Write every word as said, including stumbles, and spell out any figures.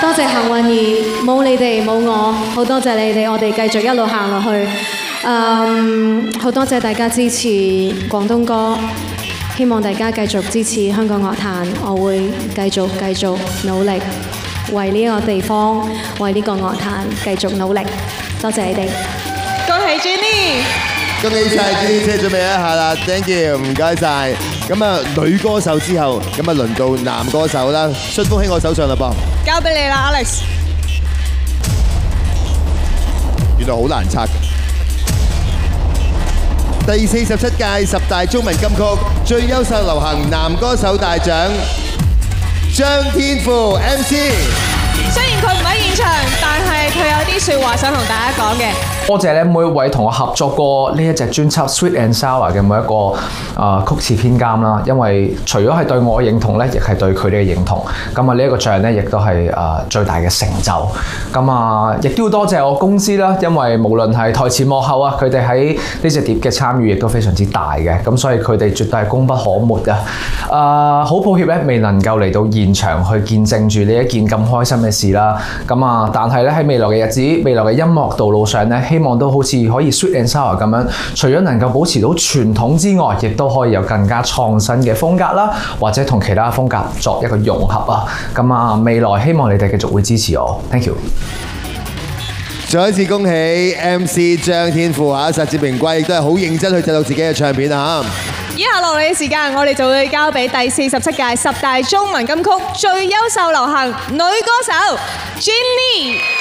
多謝幸運兒，冇你哋冇我，好多謝你哋，我哋繼續一路行落去。嗯，好多謝大家支持廣東歌，希望大家繼續支持香港樂壇，我會繼續繼續努力，為呢個地方，為呢個樂壇繼續努力。多謝你哋， 恭喜 Jenny！ 恭喜晒 Jenny 姐，準備一下啦 ，thank you，唔該晒。咁啊，女歌手之後，咁啊輪到男歌手啦，順風喺我手上啦噃。 交俾你啦 ，Alex。 原來好難測。第四十七屆十大中文金曲最優秀流行男歌手大獎，張天賦 M C。 雖然佢唔喺現場，但係佢有啲説話想同大家講嘅。 多謝咧每一位同我合作過呢一隻專輯《Sweet and Sour》嘅每一個啊、呃、曲詞編監啦，因為除咗係對我嘅認同咧，亦係對佢哋嘅認同。咁啊呢一個獎咧，亦都係啊、呃、最大嘅成就。咁啊，亦都要多謝我公司啦，因為無論係台前幕後啊，佢哋喺呢隻碟嘅參與亦都非常之大嘅。咁所以佢哋絕對係功不可沒啊！啊、呃，好抱歉咧，未能夠嚟到現場去見證住呢一件咁開心嘅事啦。咁啊，但係咧喺未來嘅日子，未來嘅音樂道路上咧，希望都好似可以 Sweet and Sour 咁樣，除咗能夠保持到傳統之外，亦都可以有更加創新嘅風格啦，或者同其他風格作一個融合啊！咁啊，未來希望你哋繼續會支持我 ，Thank you。 再一次恭喜 M C 張天賦啊，實至名歸，亦都係好認真去製作自己嘅唱片啊！ 以下落嚟嘅時間，我哋就會交俾第四十七屆十大中文金曲最優秀流行女歌手 Jenny。